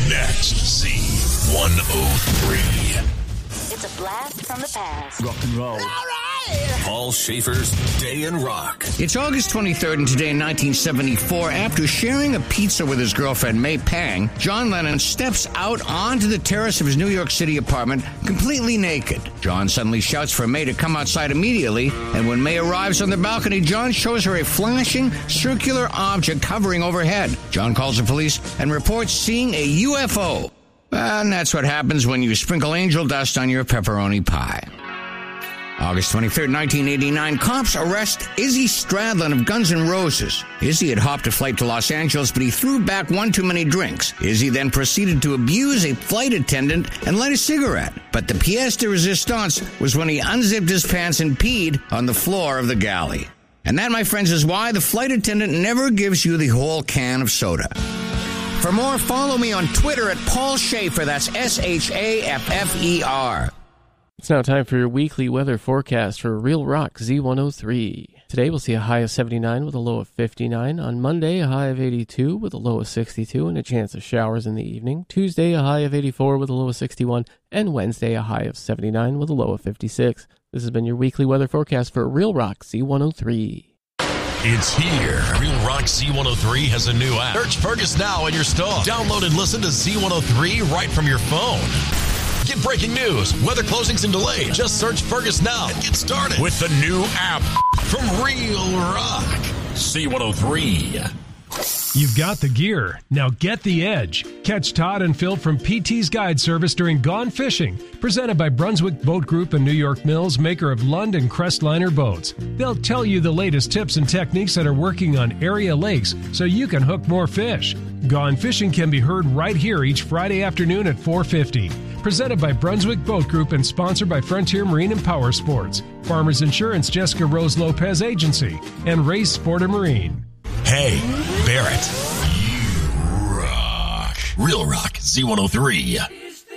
Next, Z103. It's a blast from the past. Rock and roll. All right. Paul Schaefer's Day in Rock. It's August 23rd, and today in 1974, after sharing a pizza with his girlfriend, May Pang, John Lennon steps out onto the terrace of his New York City apartment, completely naked. John suddenly shouts for May to come outside immediately, and when May arrives on the balcony, John shows her a flashing, circular object hovering overhead. John calls the police and reports seeing a UFO. And that's what happens when you sprinkle angel dust on your pepperoni pie. August 23rd, 1989, cops arrest Izzy Stradlin of Guns N' Roses. Izzy had hopped a flight to Los Angeles, but he threw back one too many drinks. Izzy then proceeded to abuse a flight attendant and light a cigarette. But the pièce de résistance was when he unzipped his pants and peed on the floor of the galley. And that, my friends, is why the flight attendant never gives you the whole can of soda. For more, follow me on Twitter at Paul Schaefer. That's SHAFFER. It's now time for your weekly weather forecast for Real Rock Z103. Today we'll see a high of 79 with a low of 59. On Monday, a high of 82 with a low of 62 and a chance of showers in the evening. Tuesday, a high of 84 with a low of 61. And Wednesday, a high of 79 with a low of 56. This has been your weekly weather forecast for Real Rock Z103. It's here. Real Rock Z103 has a new app. Search Fergus now in your store. Download and listen to Z103 right from your phone. Get breaking news, weather closings and delays. Just search Fergus now and get started with the new app from Real Rock Z103. You've got the gear. Now get the edge. Catch Todd and Phil from PT's Guide Service during Gone Fishing, presented by Brunswick Boat Group and New York Mills, maker of Lund and Crestliner boats. They'll tell you the latest tips and techniques that are working on area lakes so you can hook more fish. Gone Fishing can be heard right here each Friday afternoon at 4:50. Presented by Brunswick Boat Group and sponsored by Frontier Marine and Power Sports, Farmers Insurance Jessica Rose Lopez Agency, and Race Sport and Marine. Hey, Barrett, you rock. Real Rock Z103.